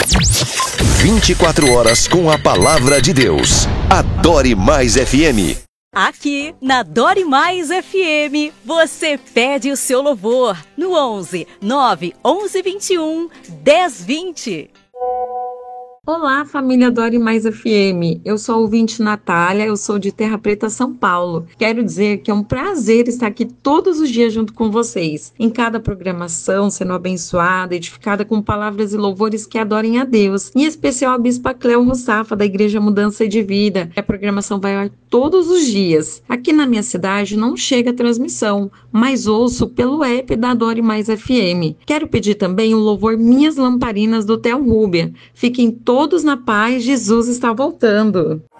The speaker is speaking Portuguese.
24 horas com a palavra de Deus. Adore Mais FM. Aqui na Adore Mais FM, você pede o seu louvor no 11 9 11 21 10 20. Olá, família Adore Mais FM. Eu sou a ouvinte Natália, eu sou de Terra Preta, São Paulo. Quero dizer que é um prazer estar aqui todos os dias junto com vocês, em cada programação, sendo abençoada, edificada com palavras e louvores que adorem a Deus, em especial a Bispa Cléo Rossafa, da Igreja Mudança de Vida. A programação vai ao ar todos os dias. Aqui na minha cidade não chega a transmissão, mas ouço pelo app da Adore Mais FM. Quero pedir também o louvor Minhas Lamparinas do Theo Rúbia. Fiquem todos na paz, Jesus está voltando.